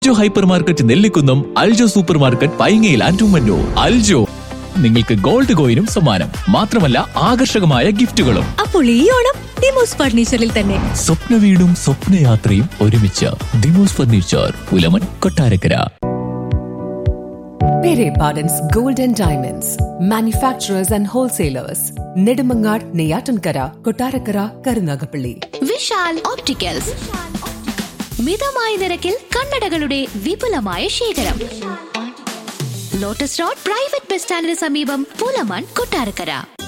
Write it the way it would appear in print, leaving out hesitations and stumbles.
Aljo hyper market Nellikunnam, Aljo super market പൈങ്ങയിൽ and Ummannoor. Aljo, നിങ്ങൾക്ക് gold കോയിനും സമ്മാനം. മാത്രമല്ല ആകർഷകമായ ഗിഫ്റ്റുകളും. അപ്പോൾ ഈ ഓണം ഡിമോസ് ഫർണിച്ചറിൽ തന്നെ. സ്വപ്ന വീടും സ്വപ്നയാത്രയും ഒരുമിച്ച്. Demos furniture, Pulamon, Kottarakkara. Pere Pardon's Gold and Diamonds, manufacturers and wholesalers. Nedumangad, Neyatankara, Kottarakara, Karunagapalli. Vishal opticals. മിതമായ നിരക്കിൽ കണ്ണടകളുടെ വിപുലമായ ശേഖരം. ലോട്ടസ് റോഡ് പ്രൈവറ്റ് ബസ് സ്റ്റാൻഡിന് സമീപം, പുലമൺ, കൊട്ടാരക്കര.